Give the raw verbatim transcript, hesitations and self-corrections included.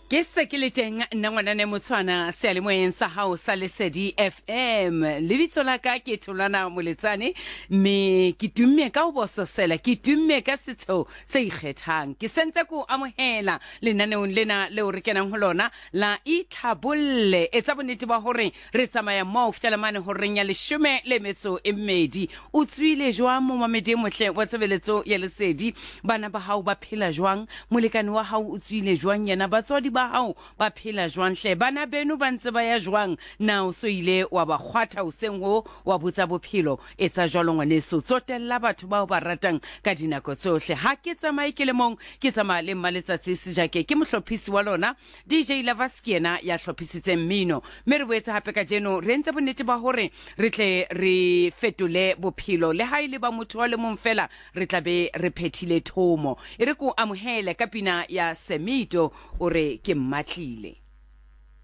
Ke se ke le teng nna ngwanane Motshwana sealemoeng sa hao sa Lesedi F M lebitso la ka ke Thulana Moletsane me ke tumme ka ho bososela ke tumme ka setho se ikgethang ke sentse ko amohela lenaneong lena le o re kenang ho lona la itlhabolle etsa bonnete ba hore re tsamaya mo fitela mane ho renya leshome le metso e mmedi o tswile jwang mo mamedi mohle wa tsebeletso ya Lesedi bana ba hao ba phela jwang molekane wa hao o tswile jwang yana batswadi ba hao ba phela jwang hle bana beno ba ntse ba ya jwang na o so ile wa ba khwatha o seng ho wa botsa bophelo etsa jwalo ngwaneso tsotella batho bao ba ratang ka dinako tsohle ha ke tsamaye ke le mong ke tsamaya le mmaletsatsi se jake ke mohlophisi wa lona D J Lavaskiena ya hlophisitse mmino me re boetse hape ka jeno re ntse bonnete ba hore re tle re fetole bophelo le ha ile ba motho wa le mong fela re tlabe re phethile thomo e re ko amohele ka pina ya Semido ore ke mmatlile